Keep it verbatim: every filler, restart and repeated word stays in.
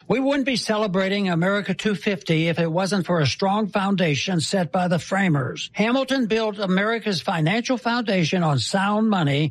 We wouldn't be celebrating America two fifty if it wasn't for a strong foundation set by the framers. Hamilton built America's financial foundation on sound money